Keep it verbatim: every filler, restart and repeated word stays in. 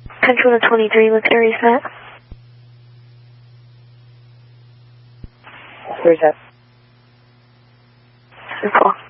Control to twenty-three, look Aries Matt. Where's that? Super.